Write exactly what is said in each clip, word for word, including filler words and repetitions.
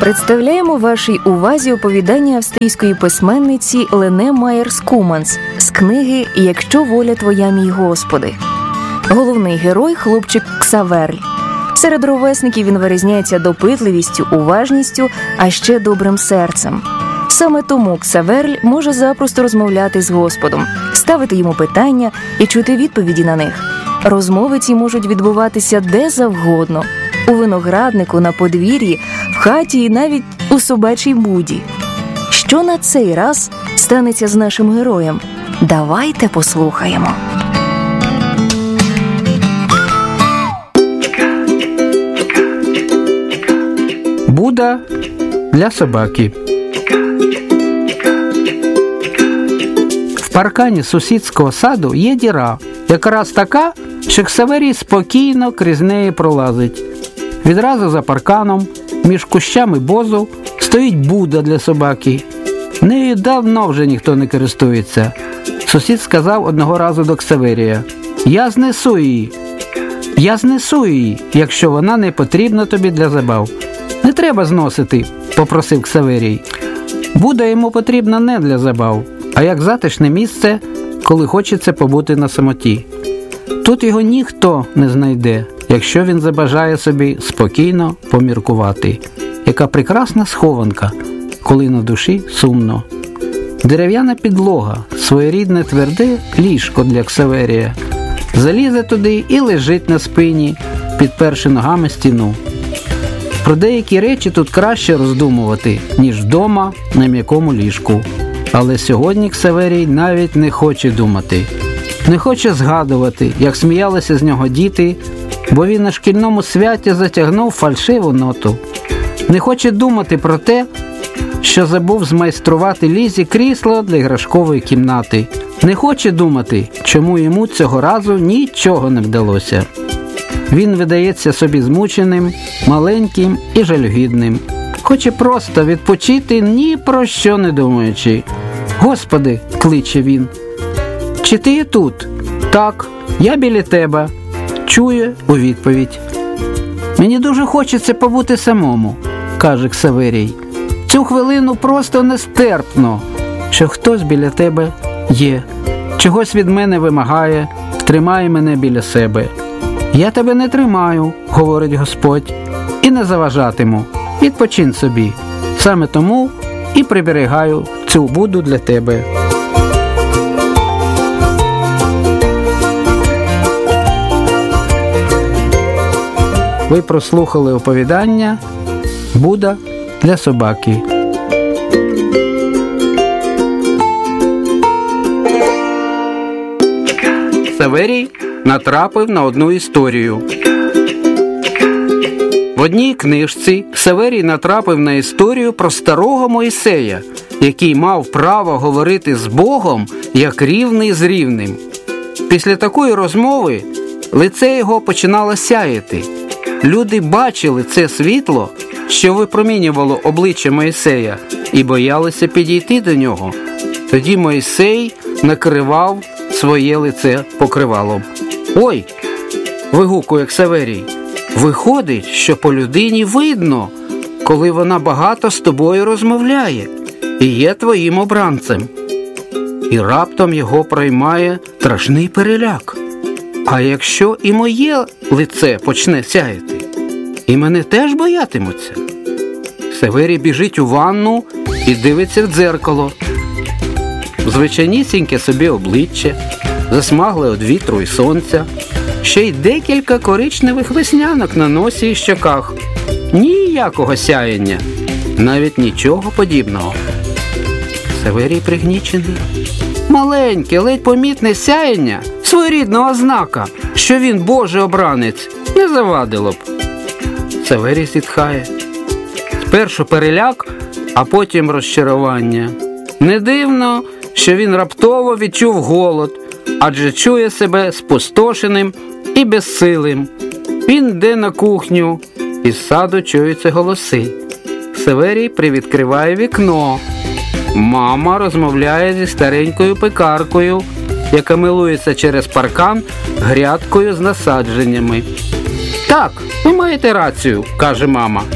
Представляємо вашій увазі оповідання австрійської письменниці Лене Майєр-Скуманс з книги «Якщо воля твоя, мій Господи». Головний герой – хлопчик Ксаверль. Серед ровесників він вирізняється допитливістю, уважністю, а ще добрим серцем. Саме тому Ксаверль може запросто розмовляти з Господом, ставити йому питання і чути відповіді на них. Розмови ці можуть відбуватися де завгодно – у винограднику, на подвір'ї, в хаті і навіть у собачій буді. Що на цей раз станеться з нашим героєм? Давайте послухаємо. Буда для собаки. В паркані сусідського саду є діра, якраз така, що Ксаверій спокійно крізь неї пролазить. Відразу за парканом, між кущами бозу, стоїть буда для собаки. Нею давно вже ніхто не користується. Сусід сказав одного разу до Ксаверія: «Я знесу її, я знесу її, якщо вона не потрібна тобі для забав». «Не треба зносити», – попросив Ксаверій. Буда йому потрібна не для забав, а як затишне місце, коли хочеться побути на самоті. Тут його ніхто не знайде, якщо він забажає собі спокійно поміркувати. Яка прекрасна схованка, коли на душі сумно. Дерев'яна підлога, своєрідне тверде ліжко для Ксаверія. Залізе туди і лежить на спині, підперши ногами стіну. Про деякі речі тут краще роздумувати, ніж вдома на м'якому ліжку. Але сьогодні Ксаверій навіть не хоче думати. Не хоче згадувати, як сміялися з нього діти, бо він на шкільному святі затягнув фальшиву ноту. Не хоче думати про те, що забув змайструвати Лізі крісло для іграшкової кімнати. Не хоче думати, чому йому цього разу нічого не вдалося. Він видається собі змученим, маленьким і жалюгідним. Хоче просто відпочити, ні про що не думаючи. «Господи!» – кличе він. «Чи ти є тут?» «Так, я біля тебе», – чує у відповідь. «Мені дуже хочеться побути самому», – каже Ксаверій. «Цю хвилину просто нестерпно, що хтось біля тебе є, чогось від мене вимагає, тримає мене біля себе». «Я тебе не тримаю», – говорить Господь, – «і не заважатиму. Відпочинь собі. Саме тому і приберігаю цю буду для тебе». Ви прослухали оповідання «Буда для собаки». Ксаверій натрапив на одну історію. В одній книжці Ксаверій натрапив на історію про старого Мойсея, який мав право говорити з Богом як рівний з рівним. Після такої розмови лице його починало сяяти. Люди бачили це світло, що випромінювало обличчя Мойсея, і боялися підійти до нього. Тоді Мойсей накривав своє лице покривалом. «Ой!» – вигукує Ксаверій. «Виходить, що по людині видно, коли вона багато з тобою розмовляє і є твоїм обранцем». І раптом його проймає страшний переляк. А якщо і моє лице почне сяяти? І мене теж боятимуться? Ксаверій біжить у ванну і дивиться в дзеркало. Звичайнісіньке собі обличчя, засмагле від вітру і сонця, ще й декілька коричневих веснянок на носі і щоках. Ніякого сяєння, навіть нічого подібного. Ксаверій пригнічений. Маленьке, ледь помітне сяєння, своєрідна ознака, що він Божий обранець, не завадило б. Ксаверій зітхає. Спершу переляк, а потім розчарування. Не дивно, що він раптово відчув голод, адже чує себе спустошеним і безсилим. Він йде на кухню, із саду чуються голоси. Ксаверій привідкриває вікно. Мама розмовляє зі старенькою пекаркою, яка милується через паркан грядкою з насадженнями. «Так, ви маєте рацію», – каже мама.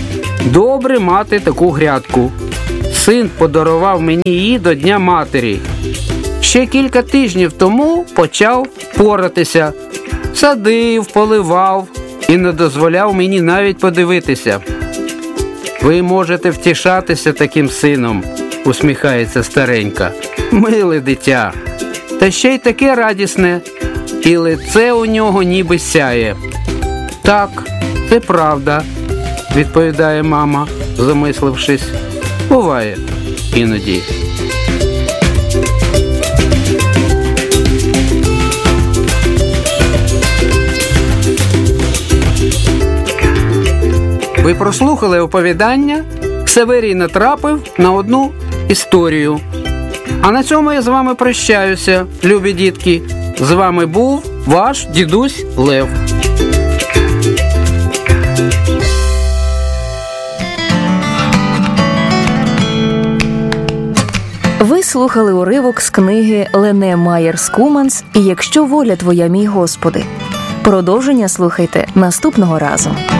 Добре мати таку грядку. Син подарував мені її до Дня матері. Ще кілька тижнів тому почав поратися. Садив, поливав і не дозволяв мені навіть подивитися. Ви можете втішатися таким сином, усміхається старенька. Миле дитя. Та ще й таке радісне, і лице у нього ніби сяє. Так, це правда, відповідає мама, замислившись. Буває іноді. Ви прослухали оповідання «Ксаверій натрапив на одну історію». А на цьому я з вами прощаюся, любі дітки. З вами був ваш дідусь Лев. Ви слухали уривок з книги Лене Майєрс Куманс «І якщо воля твоя, мій Господи». Продовження слухайте наступного разу.